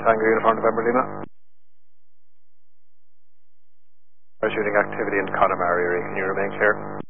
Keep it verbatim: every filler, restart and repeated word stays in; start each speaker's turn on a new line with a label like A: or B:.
A: Tango Uniform November Lima. Shooting activity in Connemara area. Can you remain clear?